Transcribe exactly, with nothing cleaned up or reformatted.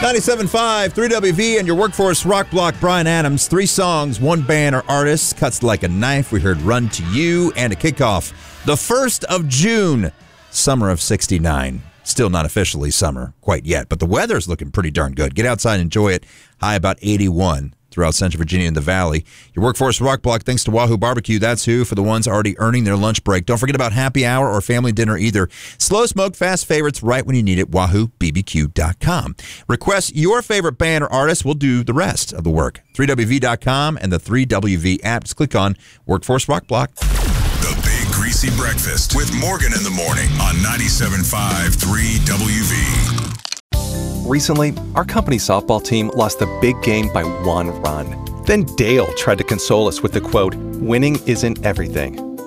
ninety-seven point five, three W V, and your Workforce Rock Block, Bryan Adams. Three songs, one band or artist, cuts like a knife. We heard Run to You, and a kickoff, the first of June, summer of sixty-nine. Still not officially summer quite yet, but the weather's looking pretty darn good. Get outside and enjoy it. High about eighty-one throughout Central Virginia and the Valley. Your Workforce Rock Block, thanks to Wahoo Barbecue. That's who, for the ones already earning their lunch break. Don't forget about happy hour or family dinner either. Slow smoke, fast favorites right when you need it. wahoo b b q dot com. Request your favorite band or artist. We'll do the rest of the work. three w v dot com and the three W V app. Just click on Workforce Rock Block. The Big Greasy Breakfast with Morgan in the morning on ninety-seven point five, three W V. Recently, our company softball team lost the big game by one run. Then Dale tried to console us with the quote, "Winning isn't everything."